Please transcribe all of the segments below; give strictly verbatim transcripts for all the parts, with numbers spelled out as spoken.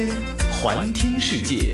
环听世界。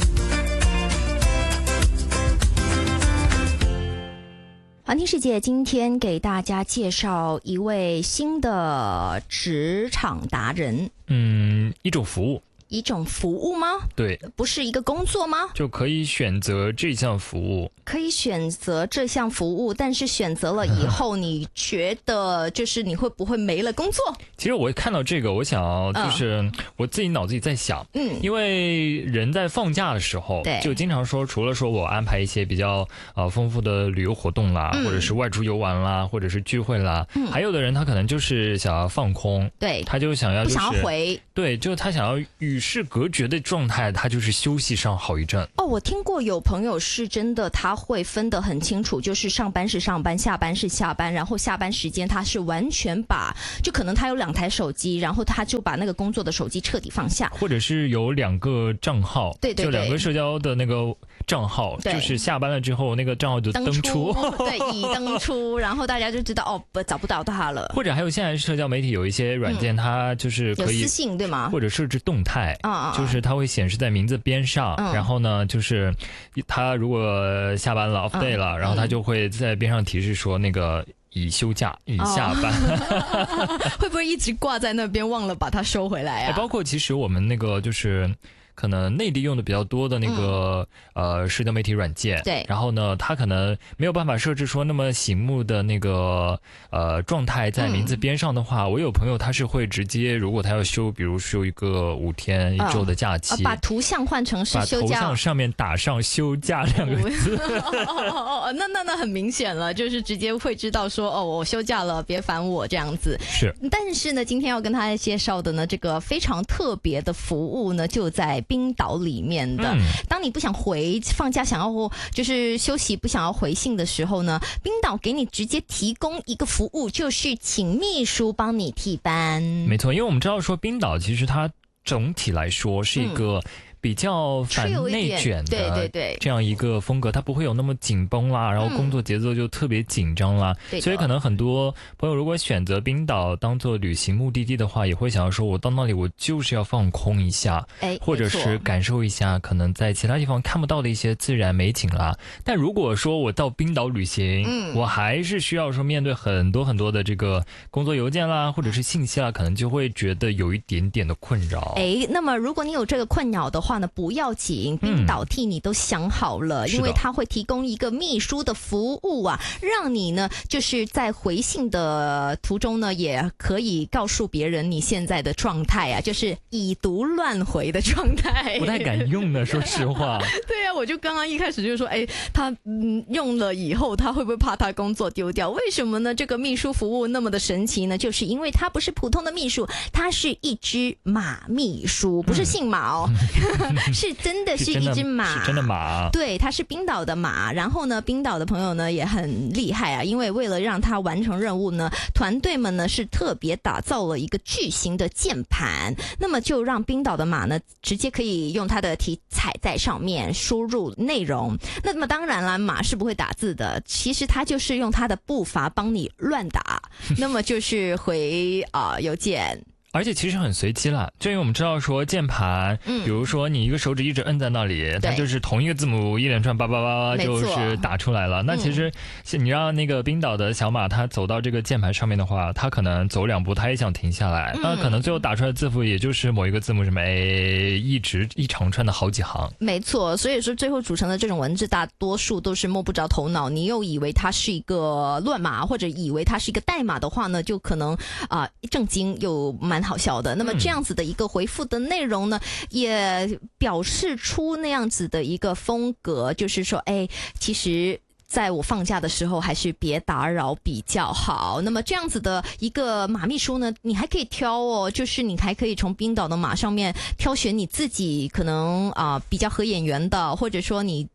环听世界今天给大家介绍一位新的职场达人。 嗯，一种服务。 一种服务吗？ 对， 不是一个工作吗？ 就可以选择这项服务， 可以选择这项服务，但是选择了以后，你觉得就是你会不会没了工作？ 其实我看到这个，我想就是我自己脑子里在想，嗯，因为人在放假的时候， 对， 就经常说，除了说我安排一些比较呃丰富的旅游活动啦，嗯、或者是外出游玩啦，或者是聚会啦，嗯、还有的人他可能就是想要放空， 对， 他就想要、就是、 不想要回， 对，就他想要与世隔绝的状态，他就是休息上好一阵。 哦，我听过有朋友是真的，他会分得很清楚，就是上班是上班，下班是下班，然后下班时间他是完全把，就可能他有两台手机，然后他就把那个工作的手机彻底放下， 或者是有两个账号， 对对对， 就两个社交的那个账号，就是下班了之后那个账号就登出， 对，已登出，然后大家就知道哦，不找不到他了。 或者还有现在社交媒体有一些软件，嗯、它就是可以有私信对吗？ 或者设置动态， 啊、嗯， 就是它会显示在名字边上，嗯、然后呢，就是他如果下班了 off day 了，嗯、然后他就会在边上提示说那个已休假已下班， 哦、会不会一直挂在那边，忘了把它收回来啊？ 包括其实我们那个就是可能内地用的比较多的那个、嗯、呃社交媒体软件， 对， 然后呢，它可能没有办法设置说那么醒目的那个呃状态在名字边上的话，嗯、我有朋友他是会直接，如果他要休，比如休一个五天一周的假期， 嗯、把图像换成是休假， 把头像上面打上休假两个字， 哦哦，那那那很明显了，就是直接会知道说哦，我休假了，别烦我这样子。 是， 但是呢，今天要跟大家介绍的呢，这个非常特别的服务呢，就在冰岛里面的。嗯、当你不想回放假，想要就是休息，不想要回信的时候呢，冰岛给你直接提供一个服务，就是请秘书帮你替班。 没错，因为我们知道说冰岛其实它总体来说是一个、嗯比较反内卷的对对对这样一个风格，它不会有那么紧绷啦，然后工作节奏就特别紧张啦， 嗯、 所以可能很多朋友如果选择冰岛当做旅行目的地的话，也会想要说我到那里我就是要放空一下， 哎， 或者是感受一下可能在其他地方看不到的一些自然美景啦。但如果说我到冰岛旅行，嗯、我还是需要说面对很多很多的这个工作邮件啦，或者是信息啦，可能就会觉得有一点点的困扰。 哎，那么如果你有这个困扰的话呢，不要紧，冰岛替你都想好了，嗯、因为它会提供一个秘书的服务啊，让你呢就是在回信的途中呢，也可以告诉别人你现在的状态啊，就是已读乱回的状态。 不太敢用的，说实话。 对啊，我就刚刚一开始就说，哎，他嗯用了以后，他会不会怕他工作丢掉？为什么呢？这个秘书服务那么的神奇呢？就是因为它不是普通的秘书，它是一只马秘书，不是姓马哦，嗯、是真的是一只马， 是真的马， 对，它是冰岛的马。然后呢，冰岛的朋友呢也很厉害啊，因为为了让它完成任务呢，团队们呢是特别打造了一个巨型的键盘，那么就让冰岛的马呢直接可以用它的体踩在上面输入内容。那么当然啦，马是不会打字的，其实它就是用它的步伐帮你乱打，那么就是回啊、呃、邮件。 而且其实很随机啦，就因为我们知道说键盘，嗯，比如说你一个手指一直摁在那里，它就是同一个字母一连串叭叭叭叭就是打出来了。那其实你让那个冰岛的小马它走到这个键盘上面的话，它可能走两步它也想停下来，那、嗯、可能最后打出来的字符也就是某一个字母什么 A 一直一长串的好几行。 没错，所以说最后组成的这种文字大多数都是摸不着头脑，你又以为它是一个乱码或者以为它是一个代码的话呢，就可能啊、呃、正经又蛮好笑的。那么这样子的一个回复的内容呢，嗯、也表示出那样子的一个风格，就是说，哎，其实在我放假的时候还是别打扰比较好。那么这样子的一个马秘书呢，你还可以挑哦，就是你还可以从冰岛的马上面挑选你自己可能啊、呃、比较合眼缘的，或者说你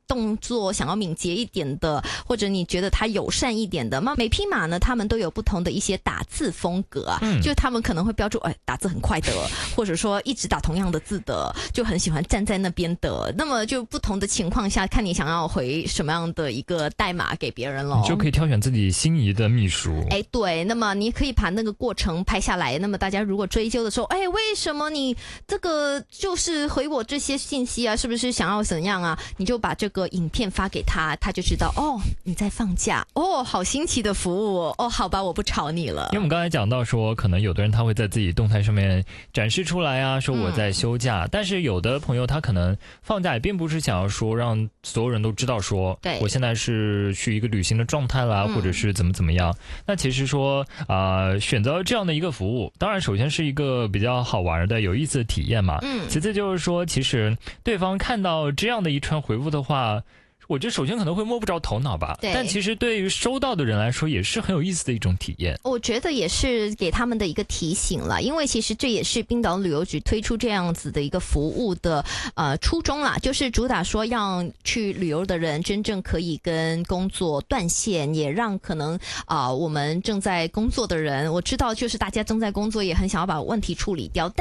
动作想要敏捷一点的，或者你觉得他友善一点的，那每匹马呢，他们都有不同的一些打字风格啊，嗯、就他们可能会标注，哎，打字很快的，或者说一直打同样的字的，就很喜欢站在那边的。那么就不同的情况下，看你想要回什么样的一个代码给别人咯， 你就可以挑选自己心仪的秘书。 哎，对，那么你可以把那个过程拍下来。那么大家如果追究的时候，哎，为什么你这个就是回我这些信息啊？是不是想要怎样啊？你就把这个影片发给他，他就知道哦，你在放假哦，好新奇的服务哦。哦，好吧，我不吵你了。 因为我们刚才讲到说，可能有的人他会在自己动态上面展示出来啊，说我在休假，嗯、但是有的朋友他可能放假也并不是想要说让所有人都知道说， 对， 我现在是去一个旅行的状态啦，嗯、或者是怎么怎么样。那其实说啊、呃，选择这样的一个服务，当然首先是一个比较好玩的、有意思的体验嘛。嗯，其次就是说，其实对方看到这样的一串回复的话，我觉得首先可能会摸不着头脑吧，但其实对于收到的人来说也是很有意思的一种体验。 我觉得也是给他们的一个提醒了，因为其实这也是冰岛旅游局推出这样子的一个服务的呃初衷啦，就是主打说让去旅游的人真正可以跟工作断线，也让可能啊、呃、我们正在工作的人，我知道就是大家正在工作也很想要把问题处理掉。